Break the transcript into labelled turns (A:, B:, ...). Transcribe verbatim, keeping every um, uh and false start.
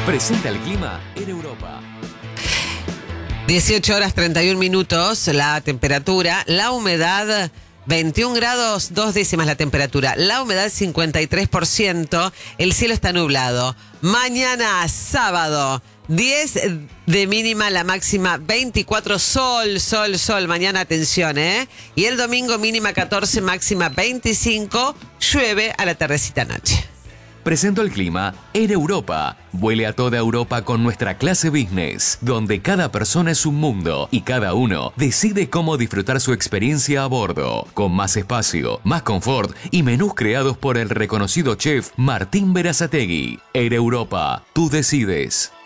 A: Presenta el clima en Europa.
B: dieciocho horas treinta y un minutos la temperatura, la humedad veintiún grados, dos décimas la temperatura, la humedad cincuenta y tres por ciento, el cielo está nublado. Mañana sábado, diez de mínima, la máxima veinticuatro, sol, sol, sol, mañana atención, ¿eh? Y el domingo mínima catorce, máxima veinticinco, llueve a la tardecita noche.
A: Presento el clima en Europa. Vuele a toda Europa con nuestra clase business, donde cada persona es un mundo y cada uno decide cómo disfrutar su experiencia a bordo, con más espacio, más confort y menús creados por el reconocido chef Martín Berazategui. En Europa, tú decides.